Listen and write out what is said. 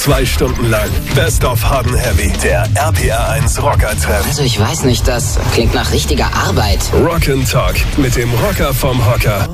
2 Stunden lang Best of Hot and Heavy, der RPR1 Rocker-Treff. Also ich weiß nicht, das klingt nach richtiger Arbeit. Rock and Talk mit dem Rocker vom Hocker.